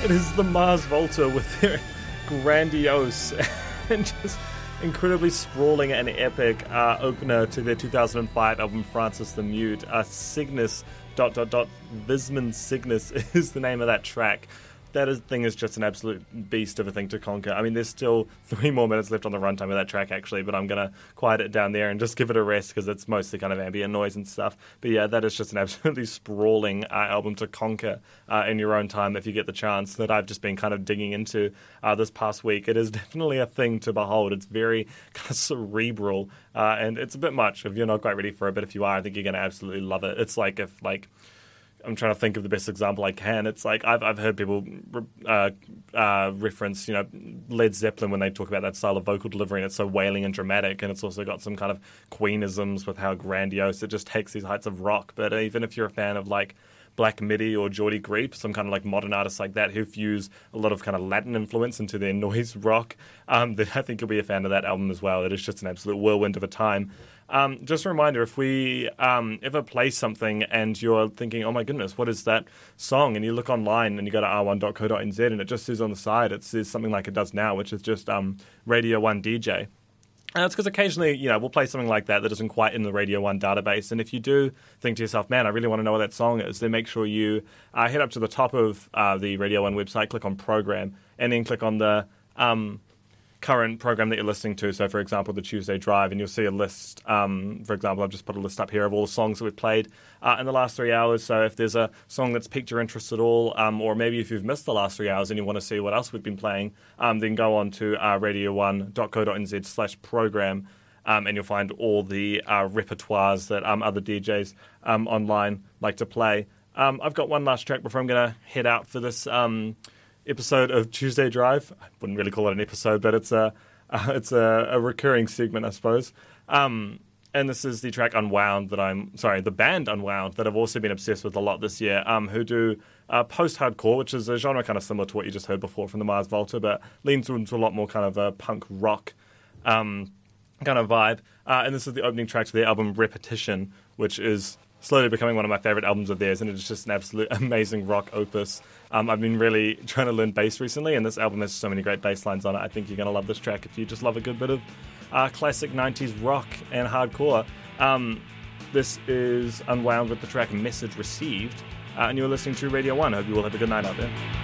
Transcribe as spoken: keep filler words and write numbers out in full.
It is the Mars Volta with their grandiose and just incredibly sprawling and epic uh, opener to their two thousand five album Francis the Mute. Uh, Cygnus dot dot dot Visman Cygnus is the name of that track. That is, thing is just an absolute beast of a thing to conquer. I mean, there's still three more minutes left on the runtime of that track, actually, but I'm going to quiet it down there and just give it a rest because it's mostly kind of ambient noise and stuff. But yeah, that is just an absolutely sprawling uh, album to conquer uh, in your own time if you get the chance, that I've just been kind of digging into uh, this past week. It is definitely a thing to behold. It's very kind of cerebral, uh, and it's a bit much if you're not quite ready for it, but if you are, I think you're going to absolutely love it. It's like if, like... I'm trying to think of the best example I can. It's like I've I've heard people uh, uh, reference, you know, Led Zeppelin when they talk about that style of vocal delivery, and it's so wailing and dramatic, and it's also got some kind of Queenisms with how grandiose it just takes these heights of rock. But even if you're a fan of like Black Midi or Geordie Greep, some kind of like modern artists like that who fuse a lot of kind of Latin influence into their noise rock, um, then I think you'll be a fan of that album as well. It is just an absolute whirlwind of a time. Um, just a reminder, if we um, ever play something and you're thinking, oh my goodness, what is that song? And you look online and you go to r one dot co dot n z and it just says on the side, it says something like it does now, which is just um, Radio one D J. And it's because occasionally, you know, we'll play something like that that isn't quite in the Radio one database. And if you do think to yourself, man, I really want to know what that song is, then make sure you uh, head up to the top of uh, the Radio one website, click on Program, and then click on the um, current program that you're listening to. So, for example, the Tuesday Drive, and you'll see a list. Um, for example, I've just put a list up here of all the songs that we've played uh, in the last three hours. So if there's a song that's piqued your interest at all, um, or maybe if you've missed the last three hours and you want to see what else we've been playing, um, then go on to uh, radio one dot co dot n z slash program, um, and you'll find all the uh, repertoires that um, other D Js um, online like to play. Um, I've got one last track before I'm going to head out for this um, episode of Tuesday Drive. I wouldn't really call it an episode, but it's a uh, it's a, a recurring segment, I suppose. Um, and this is the track Unwound that I'm sorry, the band Unwound that I've also been obsessed with a lot this year. Um, who do uh, post-hardcore, which is a genre kind of similar to what you just heard before from the Mars Volta, but leans into a lot more kind of a punk rock um, kind of vibe. Uh, and this is the opening track to their album Repetition, which is slowly becoming one of my favorite albums of theirs, and it's just an absolute amazing rock opus. Um, I've been really trying to learn bass recently, and this album has so many great bass lines on it. I think you're going to love this track if you just love a good bit of uh, classic nineties rock and hardcore. Um, this is Unwound with the track Message Received, uh, and you're listening to Radio one. I hope you all have a good night out there.